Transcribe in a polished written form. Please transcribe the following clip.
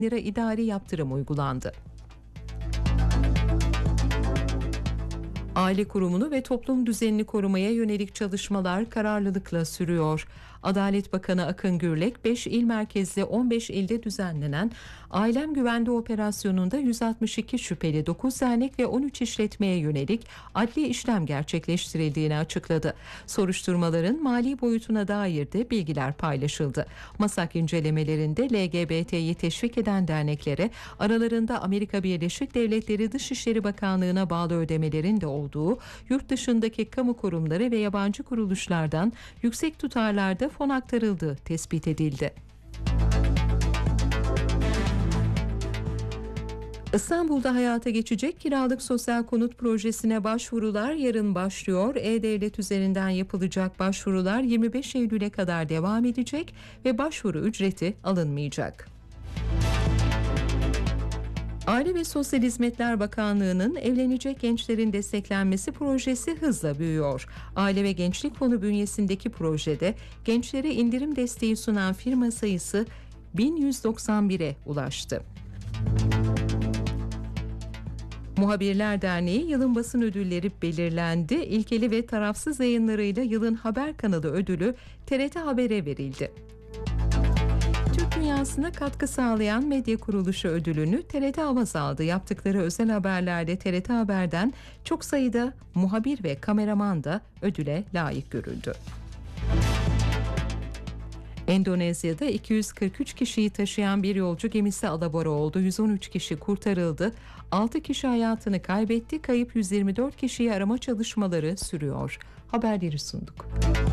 lira idari yaptırım uygulandı. Aile kurumunu ve toplum düzenini korumaya yönelik çalışmalar kararlılıkla sürüyor. Adalet Bakanı Akın Gürlek, 5 il merkezli 15 ilde düzenlenen Ailem Güvende Operasyonu'nda 162 şüpheli 9 dernek ve 13 işletmeye yönelik adli işlem gerçekleştirildiğini açıkladı. Soruşturmaların mali boyutuna dair de bilgiler paylaşıldı. MASAK incelemelerinde LGBT'yi teşvik eden derneklere aralarında Amerika Birleşik Devletleri Dışişleri Bakanlığı'na bağlı ödemelerin de olduğu yurt dışındaki kamu kurumları ve yabancı kuruluşlardan yüksek tutarlarda fon aktarıldığı tespit edildi. İstanbul'da hayata geçecek kiralık sosyal konut projesine başvurular yarın başlıyor. E-Devlet üzerinden yapılacak başvurular 25 Eylül'e kadar devam edecek ve başvuru ücreti alınmayacak. Aile ve Sosyal Hizmetler Bakanlığı'nın evlenecek gençlerin desteklenmesi projesi hızla büyüyor. Aile ve Gençlik Fonu bünyesindeki projede gençlere indirim desteği sunan firma sayısı 1191'e ulaştı. Muhabirler Derneği yılın basın ödülleri belirlendi. İlkeli ve tarafsız yayınlarıyla yılın haber kanalı ödülü TRT Haber'e verildi. Türk dünyasına katkı sağlayan medya kuruluşu ödülünü TRT Avaz aldı. Yaptıkları özel haberlerde TRT Haber'den çok sayıda muhabir ve kameraman da ödüle layık görüldü. Endonezya'da 243 kişiyi taşıyan bir yolcu gemisi alabora oldu. 113 kişi kurtarıldı. 6 kişi hayatını kaybetti. Kayıp 124 kişiyi arama çalışmaları sürüyor. Haberleri sunduk.